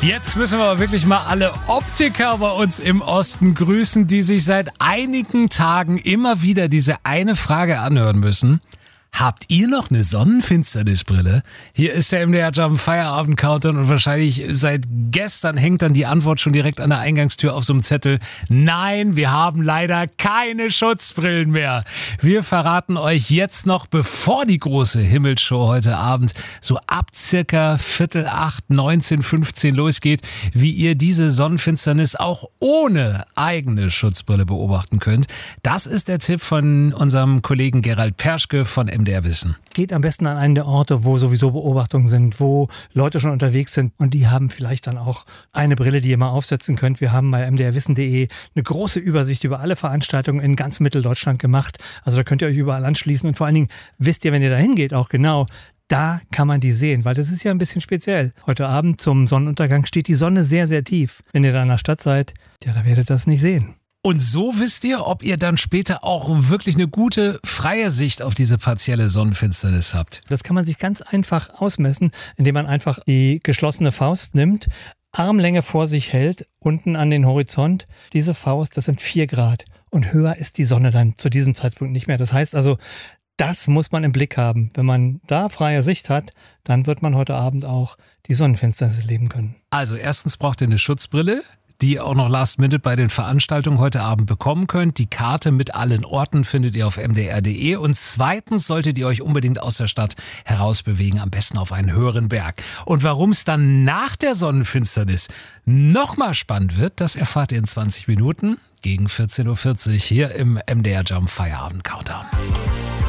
Jetzt müssen wir aber wirklich mal alle Optiker bei uns im Osten grüßen, die sich seit einigen Tagen immer wieder diese eine Frage anhören müssen. Habt ihr noch eine Sonnenfinsternisbrille? Hier ist der MDR Jump Feierabend Countdown und wahrscheinlich seit gestern hängt dann die Antwort schon direkt an der Eingangstür auf so einem Zettel. Nein, wir haben leider keine Schutzbrillen mehr. Wir verraten euch jetzt noch, bevor die große Himmelsshow heute Abend so ab circa 7:45, 19:15 losgeht, wie ihr diese Sonnenfinsternis auch ohne eigene Schutzbrille beobachten könnt. Das ist der Tipp von unserem Kollegen Gerald Perschke von MDR Wissen. Geht am besten an einen der Orte, wo sowieso Beobachtungen sind, wo Leute schon unterwegs sind und die haben vielleicht dann auch eine Brille, die ihr mal aufsetzen könnt. Wir haben bei mdrwissen.de eine große Übersicht über alle Veranstaltungen in ganz Mitteldeutschland gemacht. Also da könnt ihr euch überall anschließen und vor allen Dingen wisst ihr, wenn ihr da hingeht, auch genau, da kann man die sehen, weil das ist ja ein bisschen speziell. Heute Abend zum Sonnenuntergang steht die Sonne sehr, sehr tief. Wenn ihr da in der Stadt seid, ja, da werdet ihr das nicht sehen. Und so wisst ihr, ob ihr dann später auch wirklich eine gute, freie Sicht auf diese partielle Sonnenfinsternis habt. Das kann man sich ganz einfach ausmessen, indem man einfach die geschlossene Faust nimmt, Armlänge vor sich hält, unten an den Horizont. Diese Faust, das sind 4 Grad. Und höher ist die Sonne dann zu diesem Zeitpunkt nicht mehr. Das heißt also, das muss man im Blick haben. Wenn man da freie Sicht hat, dann wird man heute Abend auch die Sonnenfinsternis erleben können. Also erstens braucht ihr eine Schutzbrille, die ihr auch noch last minute bei den Veranstaltungen heute Abend bekommen könnt. Die Karte mit allen Orten findet ihr auf mdr.de. Und zweitens solltet ihr euch unbedingt aus der Stadt herausbewegen, am besten auf einen höheren Berg. Und warum es dann nach der Sonnenfinsternis nochmal spannend wird, das erfahrt ihr in 20 Minuten gegen 14:40 Uhr hier im MDR Jump Feierabend Countdown.